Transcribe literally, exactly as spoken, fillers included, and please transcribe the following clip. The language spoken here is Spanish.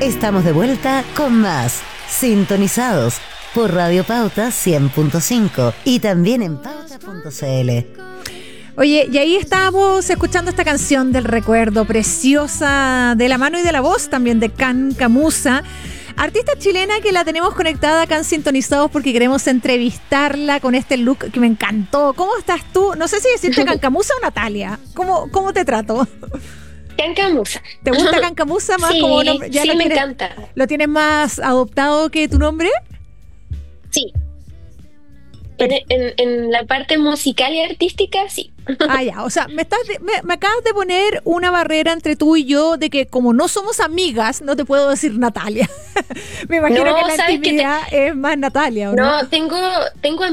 Estamos de vuelta con más Sintonizados por Radio Pauta cien punto cinco y también en pauta punto c l. Oye, y ahí estábamos escuchando esta canción del recuerdo, preciosa, de la mano y de la voz también de Can Camusa, artista chilena que la tenemos conectada acá en Sintonizados porque queremos entrevistarla con este look que me encantó. ¿Cómo estás tú? No sé si decirte Can Camusa o Natalia. ¿Cómo, cómo te trato? Can Camusa. ¿Te gusta Can Camusa más sí, como nombre? ¿Ya sí, lo me tienes, encanta. ¿Lo tienes más adoptado que tu nombre? Sí. En, en, en la parte musical y artística, sí. Ah, ya, o sea, me, estás de- me, me acabas de poner una barrera entre tú y yo de que como no somos amigas, no te puedo decir Natalia. Me imagino No, que la ¿sabes qué te- intimidad es más Natalia, ¿o no? No, tengo, tengo